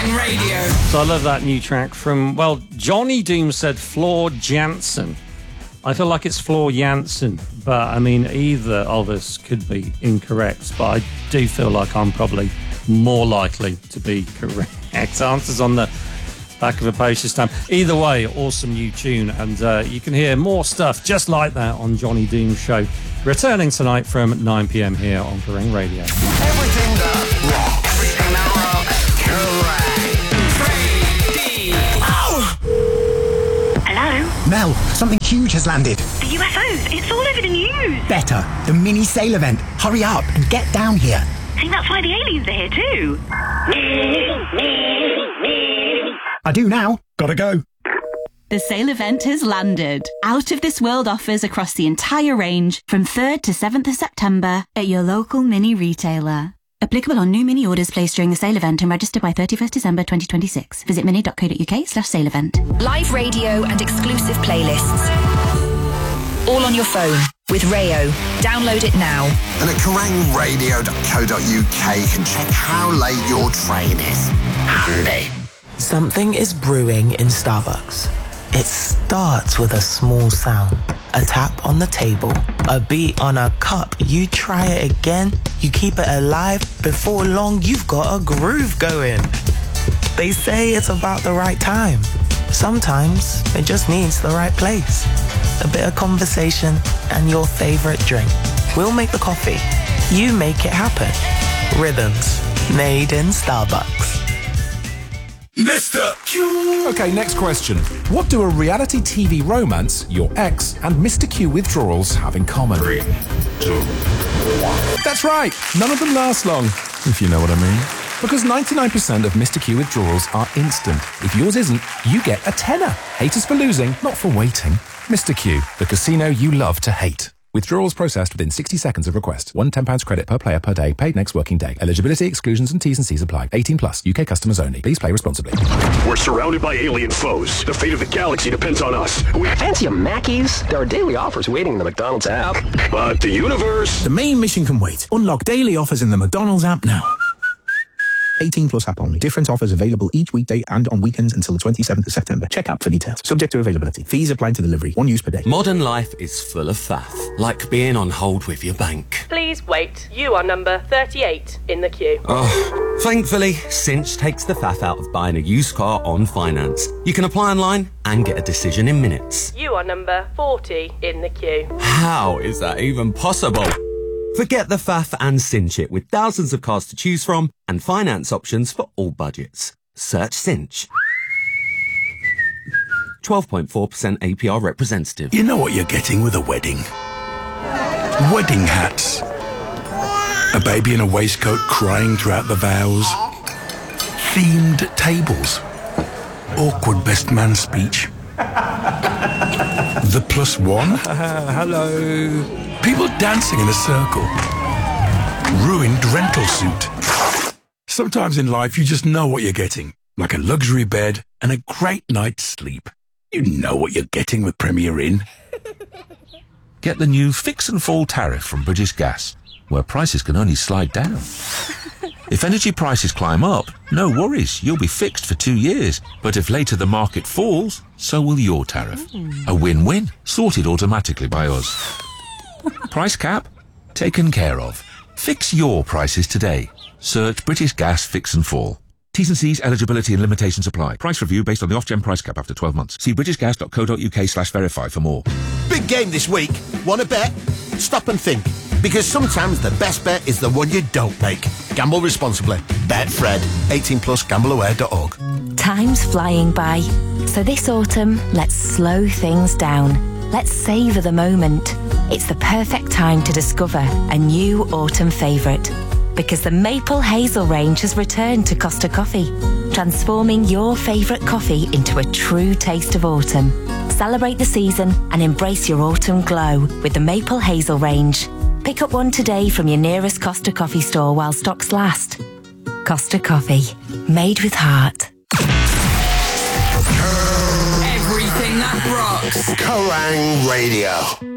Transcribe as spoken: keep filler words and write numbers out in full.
Kerrang Radio. So I love that new track from, well, Johnny Doom said Floor Jansen. I feel like it's Floor Jansen, but I mean, either of us could be incorrect, but I do feel like I'm probably more likely to be correct. Answers on the back of a postage stamp. Either way, awesome new tune, and uh, you can hear more stuff just like that on Johnny Doom's show, returning tonight from nine p.m. here on Kerrang Radio. Everything that rocks. Everything that rocks. Kerrang! Hello? Mel, something huge has landed. The U F Os. It's all over the news. Better. The mini sail event. Hurry up and get down here. I think that's why the aliens are here too. I do now. Gotta go. The sale event has landed. Out of this world offers across the entire range from third to seventh of September at your local mini retailer. Applicable on new mini orders placed during the sale event and registered by thirty-first December twenty twenty-six. Visit mini.co.uk slash sale event. Live radio and exclusive playlists. All on your phone with Rayo. Download it now. And at kerrang radio dot co dot uk you can check how late your train is. Handy. Something is brewing in Starbucks. It starts with a small sound, a tap on the table, a beat on a cup. You try it again, you keep it alive. Before long, you've got a groove going. They say it's about the right time. Sometimes it just needs the right place. A bit of conversation and your favorite drink. We'll make the coffee. You make it happen. Rhythms made in Starbucks. Mister Q. Okay, next question. What do a reality T V romance, your ex, and Mister Q withdrawals have in common? Three, two, one. That's right. None of them last long, if you know what I mean. Because ninety-nine percent of Mister Q withdrawals are instant. If yours isn't, you get a tenner. Haters for losing, not for waiting. Mister Q, the casino you love to hate. Withdrawals processed within sixty seconds of request. One ten pounds credit per player per day, paid next working day. Eligibility, exclusions and T's and C's apply. eighteen plus, U K customers only. Please play responsibly. We're surrounded by alien foes. The fate of the galaxy depends on us. We fancy a Mackey's? There are daily offers waiting in the McDonald's app. But the universe... The main mission can wait. Unlock daily offers in the McDonald's app now. eighteen plus app only. Different offers available each weekday and on weekends until the twenty-seventh of September. Check app for details. Subject to availability. Fees apply to delivery. One use per day. Modern life is full of faff, like being on hold with your bank. Please wait. You are number thirty-eight in the queue. Oh, thankfully, Cinch takes the faff out of buying a used car on finance. You can apply online and get a decision in minutes. You are number forty in the queue. How is that even possible? Forget the faff and cinch it with thousands of cars to choose from and finance options for all budgets. Search Cinch. twelve point four percent A P R representative. You know what you're getting with a wedding. Wedding hats. A baby in a waistcoat crying throughout the vows. Themed tables. Awkward best man speech. The plus one. Uh, hello. People dancing in a circle. Ruined rental suit. Sometimes in life you just know what you're getting. Like a luxury bed and a great night's sleep. You know what you're getting with Premier Inn. Get the new Fix and Fall tariff from British Gas, where prices can only slide down. If energy prices climb up, no worries, you'll be fixed for two years. But if later the market falls, so will your tariff. A win-win, sorted automatically by us. Price cap? Taken care of. Fix your prices today. Search British Gas Fix and Fall. T's and C's, eligibility and limitations apply. Price review based on the off-gen price cap after twelve months. See britishgas.co.uk slash verify for more. Big game this week. Want to bet? Stop and think. Because sometimes the best bet is the one you don't make. Gamble responsibly. Bet Fred. eighteen plus gamble aware dot org. Time's flying by. So this autumn, let's slow things down. Let's savour the moment. It's the perfect time to discover a new autumn favourite. Because the Maple Hazel range has returned to Costa Coffee, transforming your favourite coffee into a true taste of autumn. Celebrate the season and embrace your autumn glow with the Maple Hazel range. Pick up one today from your nearest Costa Coffee store while stocks last. Costa Coffee, made with heart. Everything that rocks. Kerrang Radio.